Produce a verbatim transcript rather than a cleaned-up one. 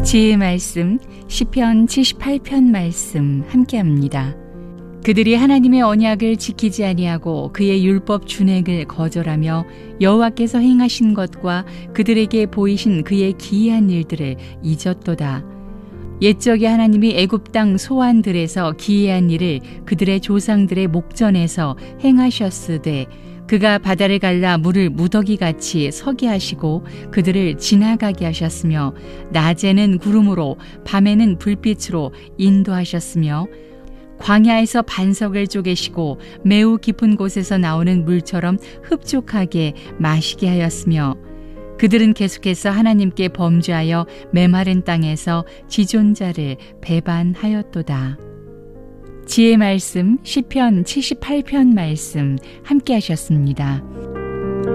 지혜의 말씀 시편 칠십팔 편 말씀 함께합니다. 그들이 하나님의 언약을 지키지 아니하고 그의 율법 준행을 거절하며 여호와께서 행하신 것과 그들에게 보이신 그의 기이한 일들을 잊었도다. 옛적에 하나님이 애굽 땅 소환들에서 기이한 일을 그들의 조상들의 목전에서 행하셨으되 그가 바다를 갈라 물을 무더기같이 서게 하시고 그들을 지나가게 하셨으며 낮에는 구름으로 밤에는 불빛으로 인도하셨으며 광야에서 반석을 쪼개시고 매우 깊은 곳에서 나오는 물처럼 흡족하게 마시게 하였으며 그들은 계속해서 하나님께 범죄하여 메마른 땅에서 지존자를 배반하였도다. 지혜의 말씀 시편 칠십팔 편 말씀 함께 하셨습니다.